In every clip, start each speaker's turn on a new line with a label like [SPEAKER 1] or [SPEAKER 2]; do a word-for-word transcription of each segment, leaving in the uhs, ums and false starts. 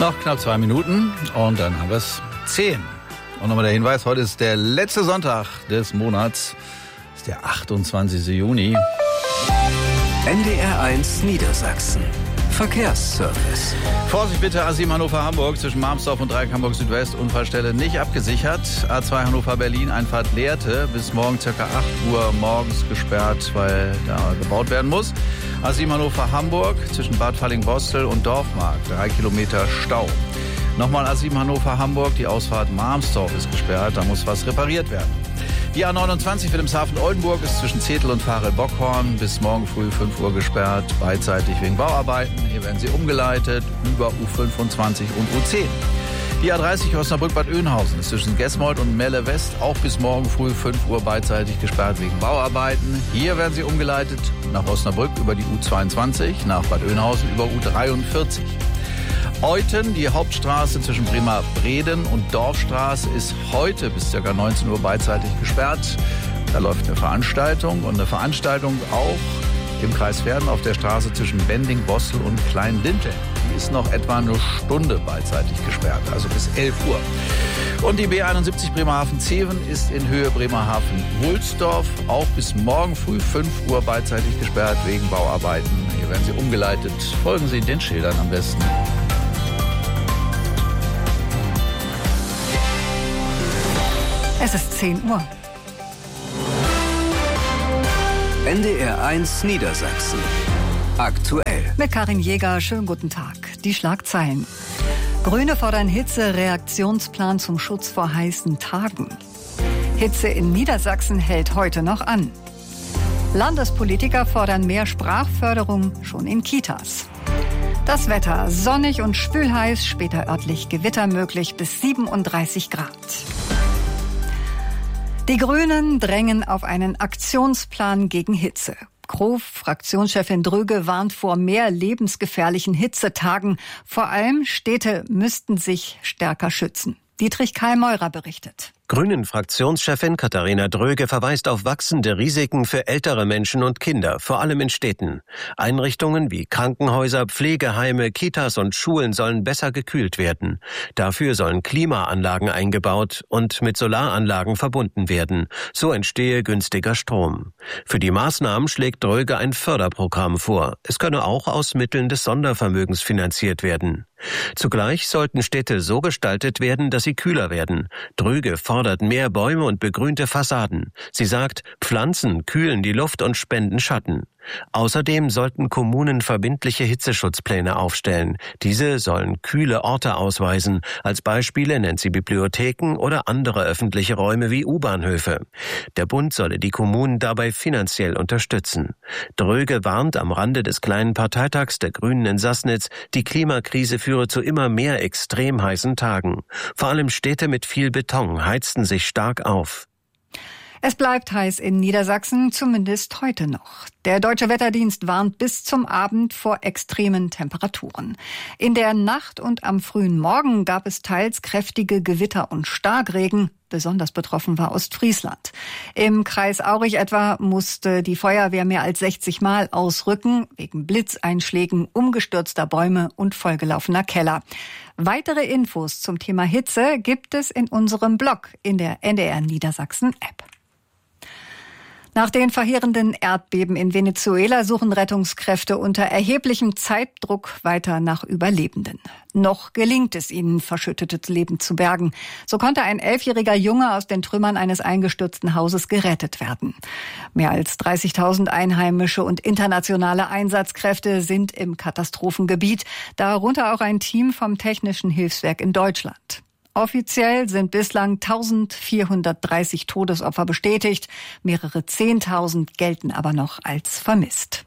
[SPEAKER 1] Noch knapp zwei Minuten und dann haben wir es zehn. Und nochmal der Hinweis, heute ist der letzte Sonntag des Monats. Das ist der achtundzwanzigste Juni.
[SPEAKER 2] N D R eins Niedersachsen. Verkehrsservice.
[SPEAKER 1] Vorsicht bitte, A sieben Hannover-Hamburg zwischen Marmsdorf und Dreieck Hamburg Südwest. Unfallstelle nicht abgesichert. A zwei Hannover-Berlin, Einfahrt Lehrte. Bis morgen ca. acht Uhr morgens gesperrt, weil da gebaut werden muss. A sieben Hannover-Hamburg zwischen Bad Falling-Bostel und Dorfmark. Drei Kilometer Stau. Nochmal A sieben Hannover-Hamburg, die Ausfahrt Marmsdorf ist gesperrt. Da muss was repariert werden. Die A neunundzwanzig Wilhelmshaven-Oldenburg ist zwischen Zetel und Farel-Bockhorn bis morgen früh fünf Uhr gesperrt, beidseitig wegen Bauarbeiten. Hier werden sie umgeleitet über U fünfundzwanzig und U zehn. Die A dreißig Osnabrück-Bad Oeynhausen ist zwischen Gesmold und Melle West auch bis morgen früh fünf Uhr beidseitig gesperrt wegen Bauarbeiten. Hier werden sie umgeleitet nach Osnabrück über die U zweiundzwanzig, nach Bad Oeynhausen über U dreiundvierzig. Euthen, die Hauptstraße zwischen Bremer-Breden und Dorfstraße, ist heute bis ca. neunzehn Uhr beidseitig gesperrt. Da läuft eine Veranstaltung und eine Veranstaltung auch im Kreis Verden auf der Straße zwischen Bending, Bostel und Klein-Linteln. Die ist noch etwa eine Stunde beidseitig gesperrt, also bis elf Uhr. Und die B einundsiebzig Bremerhaven-Zeven ist in Höhe Bremerhaven-Wulsdorf auch bis morgen früh fünf Uhr beidseitig gesperrt wegen Bauarbeiten. Hier werden sie umgeleitet. Folgen Sie den Schildern am besten.
[SPEAKER 3] Es ist zehn Uhr.
[SPEAKER 2] N D R eins Niedersachsen. Aktuell.
[SPEAKER 3] Mit Karin Jäger, schönen guten Tag. Die Schlagzeilen. Grüne fordern Hitze-Reaktionsplan zum Schutz vor heißen Tagen. Hitze in Niedersachsen hält heute noch an. Landespolitiker fordern mehr Sprachförderung schon in Kitas. Das Wetter sonnig und schwülheiß, später örtlich Gewitter möglich bis siebenunddreißig Grad. Die Grünen drängen auf einen Aktionsplan gegen Hitze. Grof-Fraktionschefin Dröge warnt vor mehr lebensgefährlichen Hitzetagen. Vor allem Städte müssten sich stärker schützen. Dietrich Karl-Meurer berichtet.
[SPEAKER 4] Grünen-Fraktionschefin Katharina Dröge verweist auf wachsende Risiken für ältere Menschen und Kinder, vor allem in Städten. Einrichtungen wie Krankenhäuser, Pflegeheime, Kitas und Schulen sollen besser gekühlt werden. Dafür sollen Klimaanlagen eingebaut und mit Solaranlagen verbunden werden. So entstehe günstiger Strom. Für die Maßnahmen schlägt Dröge ein Förderprogramm vor. Es könne auch aus Mitteln des Sondervermögens finanziert werden. Zugleich sollten Städte so gestaltet werden, dass sie kühler werden. Dröge fordert mehr Bäume und begrünte Fassaden. Sie sagt, Pflanzen kühlen die Luft und spenden Schatten. Außerdem sollten Kommunen verbindliche Hitzeschutzpläne aufstellen. Diese sollen kühle Orte ausweisen. Als Beispiele nennt sie Bibliotheken oder andere öffentliche Räume wie U-Bahnhöfe. Der Bund solle die Kommunen dabei finanziell unterstützen. Dröge warnt am Rande des kleinen Parteitags der Grünen in Sassnitz, die Klimakrise führe zu immer mehr extrem heißen Tagen. Vor allem Städte mit viel Beton heizten sich stark auf.
[SPEAKER 3] Es bleibt heiß in Niedersachsen, zumindest heute noch. Der Deutsche Wetterdienst warnt bis zum Abend vor extremen Temperaturen. In der Nacht und am frühen Morgen gab es teils kräftige Gewitter und Starkregen. Besonders betroffen war Ostfriesland. Im Kreis Aurich etwa musste die Feuerwehr mehr als sechzig Mal ausrücken, wegen Blitzeinschlägen, umgestürzter Bäume und vollgelaufener Keller. Weitere Infos zum Thema Hitze gibt es in unserem Blog in der N D R Niedersachsen App. Nach den verheerenden Erdbeben in Venezuela suchen Rettungskräfte unter erheblichem Zeitdruck weiter nach Überlebenden. Noch gelingt es ihnen, verschüttetes Leben zu bergen. So konnte ein elfjähriger Junge aus den Trümmern eines eingestürzten Hauses gerettet werden. Mehr als dreißigtausend einheimische und internationale Einsatzkräfte sind im Katastrophengebiet, darunter auch ein Team vom Technischen Hilfswerk in Deutschland. Offiziell sind bislang eintausendvierhundertdreißig Todesopfer bestätigt, mehrere Zehntausend gelten aber noch als vermisst.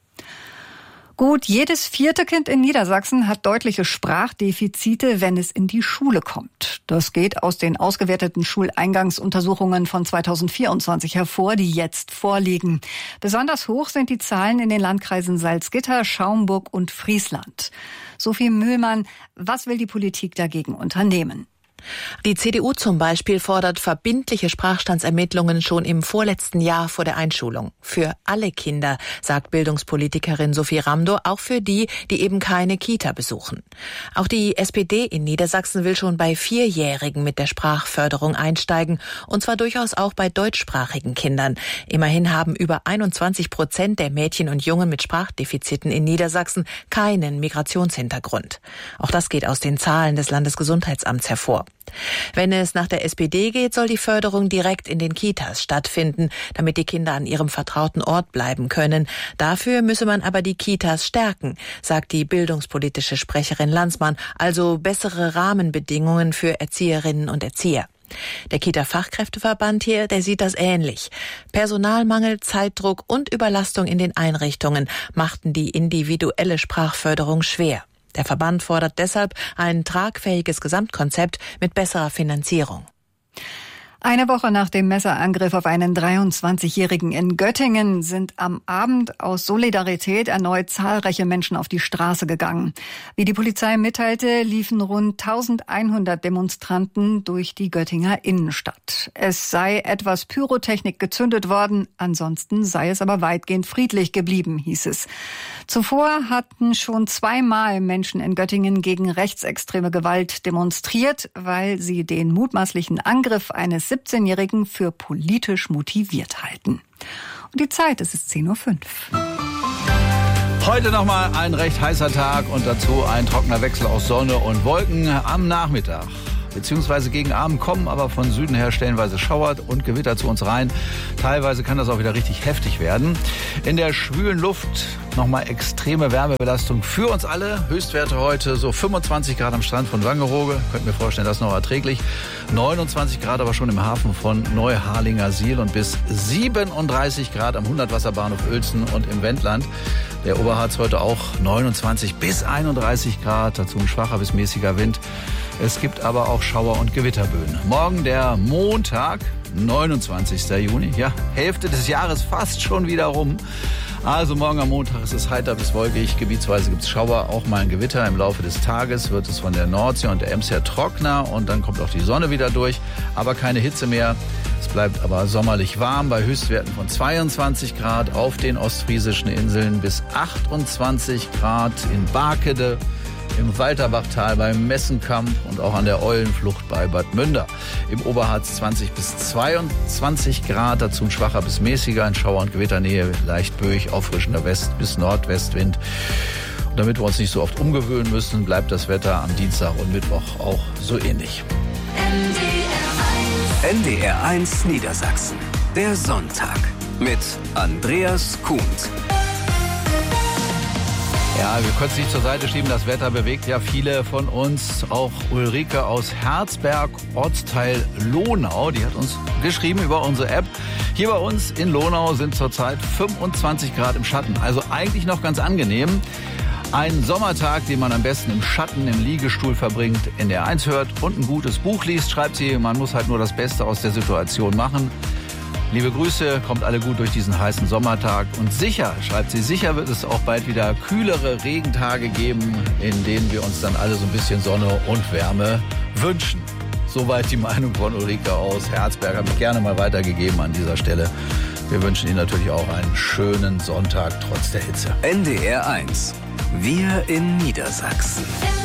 [SPEAKER 3] Gut jedes vierte Kind in Niedersachsen hat deutliche Sprachdefizite, wenn es in die Schule kommt. Das geht aus den ausgewerteten Schuleingangsuntersuchungen von zweitausendvierundzwanzig hervor, die jetzt vorliegen. Besonders hoch sind die Zahlen in den Landkreisen Salzgitter, Schaumburg und Friesland. Sophie Mühlmann, was will die Politik dagegen unternehmen?
[SPEAKER 5] Die C D U zum Beispiel fordert verbindliche Sprachstandsermittlungen schon im vorletzten Jahr vor der Einschulung. Für alle Kinder, sagt Bildungspolitikerin Sophie Ramdow, auch für die, die eben keine Kita besuchen. Auch die S P D in Niedersachsen will schon bei Vierjährigen mit der Sprachförderung einsteigen, und zwar durchaus auch bei deutschsprachigen Kindern. Immerhin haben über einundzwanzig Prozent der Mädchen und Jungen mit Sprachdefiziten in Niedersachsen keinen Migrationshintergrund. Auch das geht aus den Zahlen des Landesgesundheitsamts hervor. Wenn es nach der S P D geht, soll die Förderung direkt in den Kitas stattfinden, damit die Kinder an ihrem vertrauten Ort bleiben können. Dafür müsse man aber die Kitas stärken, sagt die bildungspolitische Sprecherin Landsmann, also bessere Rahmenbedingungen für Erzieherinnen und Erzieher. Der Kita-Fachkräfteverband hier, der sieht das ähnlich. Personalmangel, Zeitdruck und Überlastung in den Einrichtungen machten die individuelle Sprachförderung schwer. Der Verband fordert deshalb ein tragfähiges Gesamtkonzept mit besserer Finanzierung.
[SPEAKER 3] Eine Woche nach dem Messerangriff auf einen dreiundzwanzigjährigen in Göttingen sind am Abend aus Solidarität erneut zahlreiche Menschen auf die Straße gegangen. Wie die Polizei mitteilte, liefen rund eintausendeinhundert Demonstranten durch die Göttinger Innenstadt. Es sei etwas Pyrotechnik gezündet worden, ansonsten sei es aber weitgehend friedlich geblieben, hieß es. Zuvor hatten schon zweimal Menschen in Göttingen gegen rechtsextreme Gewalt demonstriert, weil sie den mutmaßlichen Angriff eines siebzehnjährigen für politisch motiviert halten. Und die Zeit, es ist zehn Uhr fünf.
[SPEAKER 1] Heute nochmal ein recht heißer Tag und dazu ein trockener Wechsel aus Sonne und Wolken am Nachmittag. Beziehungsweise gegen Abend kommen aber von Süden her stellenweise Schauer und Gewitter zu uns rein. Teilweise kann das auch wieder richtig heftig werden. In der schwülen Luft nochmal extreme Wärmebelastung für uns alle. Höchstwerte heute so fünfundzwanzig Grad am Strand von Wangerooge. Könnt mir vorstellen, das ist noch erträglich. neunundzwanzig Grad aber schon im Hafen von Neuharlingersiel und bis siebenunddreißig Grad am Hundertwasserbahnhof Uelzen und im Wendland. Der Oberharz heute auch neunundzwanzig bis einunddreißig Grad, dazu ein schwacher bis mäßiger Wind. Es gibt aber auch Schauer- und Gewitterböen. Morgen der Montag, neunundzwanzigster Juni, ja, Hälfte des Jahres fast schon wieder rum. Also morgen am Montag ist es heiter bis wolkig, gebietsweise gibt es Schauer, auch mal ein Gewitter. Im Laufe des Tages wird es von der Nordsee und der Ems her trockener und dann kommt auch die Sonne wieder durch, aber keine Hitze mehr. Es bleibt aber sommerlich warm bei Höchstwerten von zweiundzwanzig Grad auf den ostfriesischen Inseln bis achtundzwanzig Grad in Barkede, im Walterbachtal beim Messenkamp und auch an der Eulenflucht bei Bad Münder. Im Oberharz zwanzig bis zweiundzwanzig Grad, dazu ein schwacher bis mäßiger, in Schauer- und Gewitternähe leicht böig, auffrischender West- bis Nordwestwind. Und damit wir uns nicht so oft umgewöhnen müssen, bleibt das Wetter am Dienstag und Mittwoch auch so ähnlich.
[SPEAKER 2] N D R eins Niedersachsen. Der Sonntag mit Andreas Kuhnt.
[SPEAKER 1] Ja, wir können es nicht zur Seite schieben. Das Wetter bewegt ja viele von uns. Auch Ulrike aus Herzberg, Ortsteil Lohnau, die hat uns geschrieben über unsere App. Hier bei uns in Lohnau sind zurzeit fünfundzwanzig Grad im Schatten. Also eigentlich noch ganz angenehm. Ein Sommertag, den man am besten im Schatten, im Liegestuhl verbringt, N D R eins hört und ein gutes Buch liest, schreibt sie. Man muss halt nur das Beste aus der Situation machen. Liebe Grüße, kommt alle gut durch diesen heißen Sommertag. Und sicher, schreibt sie, sicher wird es auch bald wieder kühlere Regentage geben, in denen wir uns dann alle so ein bisschen Sonne und Wärme wünschen. Soweit die Meinung von Ulrike aus Herzberg, habe ich gerne mal weitergegeben an dieser Stelle. Wir wünschen Ihnen natürlich auch einen schönen Sonntag trotz der Hitze.
[SPEAKER 2] N D R eins. Wir in Niedersachsen.